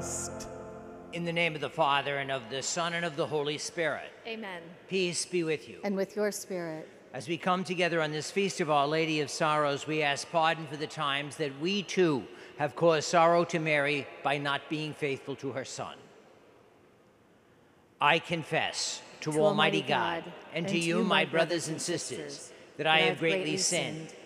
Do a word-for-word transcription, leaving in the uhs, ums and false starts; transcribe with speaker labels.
Speaker 1: Ghost.
Speaker 2: In the name of the Father, and of the Son, and of the Holy Spirit.
Speaker 3: Amen.
Speaker 2: Peace be with you.
Speaker 3: And with your spirit.
Speaker 2: As we come together on this feast of Our Lady of Sorrows, we ask pardon for the times that we too have caused sorrow to Mary by not being faithful to her Son. I confess to,
Speaker 3: To
Speaker 2: Almighty
Speaker 3: Almighty
Speaker 2: God,
Speaker 3: God,
Speaker 2: and to you, my brothers and sisters, that I have greatly sinned